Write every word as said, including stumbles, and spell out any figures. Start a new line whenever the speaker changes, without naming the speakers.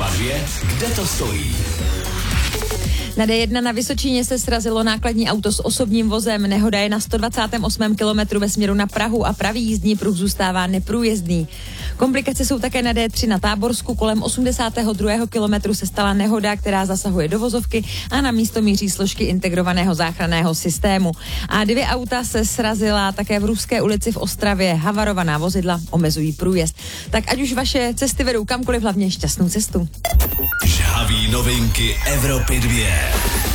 Evropa dva, kde to stojí?
Na D jedna na Vysočině se srazilo nákladní auto s osobním vozem. Nehoda je na sto dvacátém osmém kilometru ve směru na Prahu a pravý jízdní pruh zůstává neprůjezdný. Komplikace jsou také na D tři na Táborsku. Kolem osmdesátého druhého kilometru se stala nehoda, která zasahuje do vozovky a na místo míří složky integrovaného záchranného systému. A dvě auta se srazila také v Ruské ulici v Ostravě. Havarovaná vozidla omezují průjezd. Tak ať už vaše cesty vedou kamkoliv, hlavně šťastnou cestu.
Žhaví novinky Evropy dva.